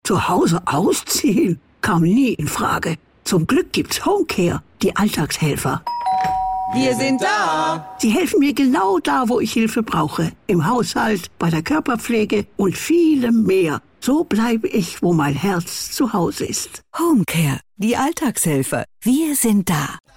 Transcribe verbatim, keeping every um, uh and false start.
Zu Hause ausziehen? Kam nie in Frage. Zum Glück gibt's Homecare, die Alltagshelfer. Wir sind da. Sie helfen mir genau da, wo ich Hilfe brauche. Im Haushalt, bei der Körperpflege und vielem mehr. So bleibe ich, wo mein Herz zu Hause ist. Homecare, die Alltagshelfer. Wir sind da.